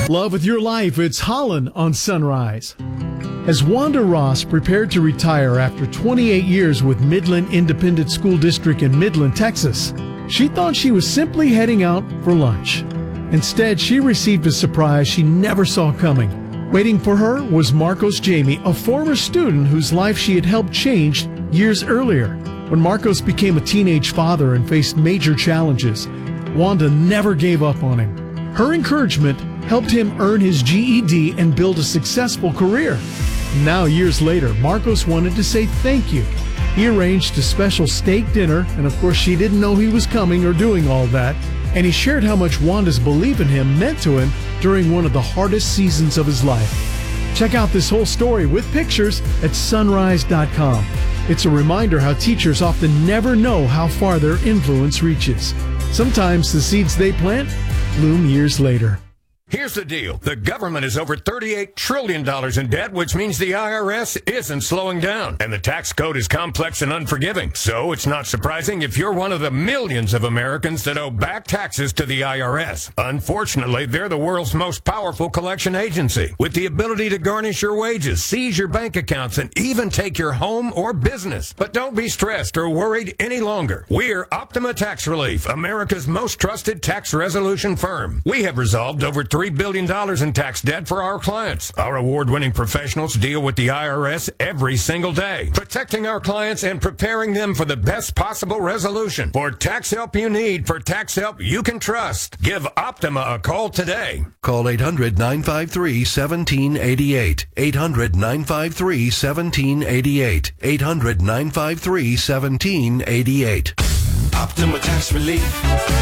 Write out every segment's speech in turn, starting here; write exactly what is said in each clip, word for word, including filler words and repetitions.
Love with your life, it's Holland on Sunrise. As Wanda Ross prepared to retire after twenty-eight years with Midland Independent School District in Midland, Texas, she thought she was simply heading out for lunch. Instead, she received a surprise she never saw coming. Waiting for her was Marcos Jamie, a former student whose life she had helped change years earlier. When Marcos became a teenage father and faced major challenges, Wanda never gave up on him. Her encouragement helped him earn his G E D and build a successful career. Now, years later, Marcos wanted to say thank you. He arranged a special steak dinner, and of course she didn't know he was coming or doing all that, and he shared how much Wanda's belief in him meant to him during one of the hardest seasons of his life. Check out this whole story with pictures at sunrise dot com. It's a reminder how teachers often never know how far their influence reaches. Sometimes the seeds they plant bloom years later. Here's the deal. The government is over thirty-eight trillion dollars in debt, which means the I R S isn't slowing down. And the tax code is complex and unforgiving. So it's not surprising if you're one of the millions of Americans that owe back taxes to the I R S. Unfortunately, they're the world's most powerful collection agency, with the ability to garnish your wages, seize your bank accounts, and even take your home or business. But don't be stressed or worried any longer. We're Optima Tax Relief, America's most trusted tax resolution firm. We have resolved over three billion dollars in tax debt for our clients. Our award-winning professionals deal with the I R S every single day, protecting our clients and preparing them for the best possible resolution. For tax help you need, for tax help you can trust, give Optima a call today. Call eight hundred, nine five three, one seven eight eight. eight hundred, nine five three, one seven eight eight. eight hundred, nine five three, one seven eight eight. Optima Tax Relief.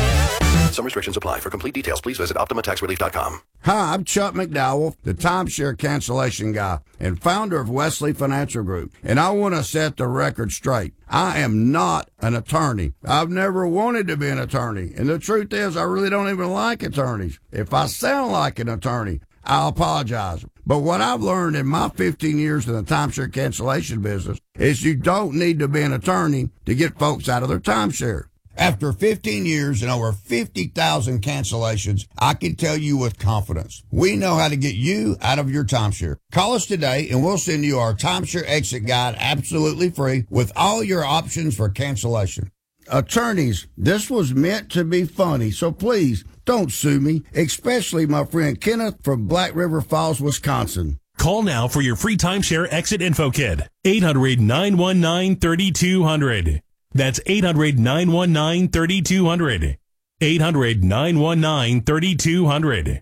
Some restrictions apply. For complete details, please visit optima tax relief dot com. Hi, I'm Chuck McDowell, the timeshare cancellation guy and founder of Wesley Financial Group. And I want to set the record straight. I am not an attorney. I've never wanted to be an attorney. And the truth is, I really don't even like attorneys. If I sound like an attorney, I'll apologize. But what I've learned in my fifteen years in the timeshare cancellation business is you don't need to be an attorney to get folks out of their timeshare. After fifteen years and over fifty thousand cancellations, I can tell you with confidence, we know how to get you out of your timeshare. Call us today and we'll send you our timeshare exit guide absolutely free with all your options for cancellation. Attorneys, this was meant to be funny, so please don't sue me, especially my friend Kenneth from Black River Falls, Wisconsin. Call now for your free timeshare exit info kit. eight hundred, nine one nine, three two zero zero. That's eight hundred, nine one nine, three two zero zero. eight hundred, nine one nine, three two zero zero.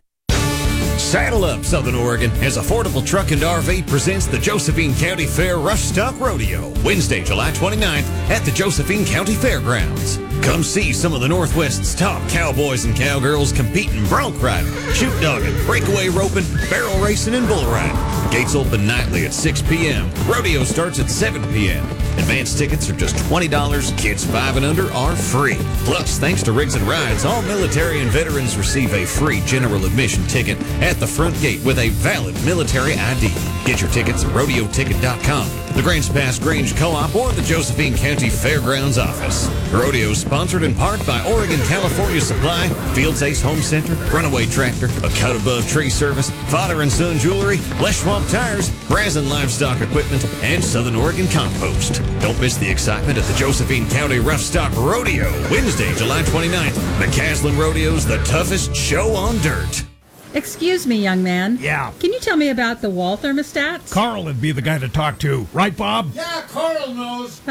Saddle up, Southern Oregon, as Affordable Truck and R V presents the Josephine County Fair Rush Stock Rodeo, Wednesday, July twenty-ninth at the Josephine County Fairgrounds. Come see some of the Northwest's top cowboys and cowgirls competing bronc riding, shoot dogging, breakaway roping, barrel racing, and bull riding. Gates open nightly at six p.m. Rodeo starts at seven p.m. Advance tickets are just twenty dollars. Kids five and under are free. Plus, thanks to Rigs and Rides, all military and veterans receive a free general admission ticket at the front gate with a valid military I D. Get your tickets at rodeo ticket dot com, the Grants Pass Grange Co-op, or the Josephine County Fairgrounds office. Rodeo is sponsored in part by Oregon California Supply, Fields Ace Home Center, Runaway Tractor, A Cut Above Tree Service, Father and Son Jewelry, Les Schwab Tires, Brazen Livestock Equipment, and Southern Oregon Compost. Don't miss the excitement at the Josephine County Rough Stock Rodeo, Wednesday, July twenty-ninth. McCaslin Rodeo's the toughest show on dirt. Excuse me, young man. Yeah. Can you tell me about the wall thermostats? Carl would be the guy to talk to. Right, Bob? Yeah, Carl knows.